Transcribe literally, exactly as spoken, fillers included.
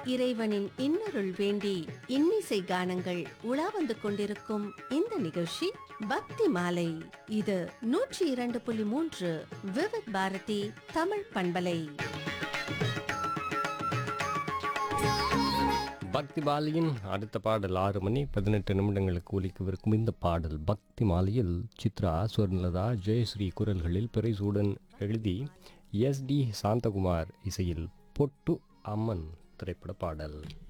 இறைவனின் இன்னருள் வேண்டி இன்னிசை கானங்கள் உலா வந்து கொண்டிருக்கும் இந்த நிகழ்ச்சி பக்தி மாலை. இது நூற்றி இரண்டு புள்ளி மூன்று விவித் பாரதி தமிழ் பண்பலை. பக்தி மாலையின் அடுத்த பாடல் ஆறு மணி பதினெட்டு நிமிடங்களுக்கு ஒலிக்கவிருக்கும் இந்த பாடல் பக்தி மாலையில் சித்ரா, சுவர்ணலதா, ஜெயஸ்ரீ குரல்களில் பிறைசூடன் எழுதி எஸ் டி சாந்தகுமார் இசையில் பொட்டு அம்மன் திரைப்பட பாடல்.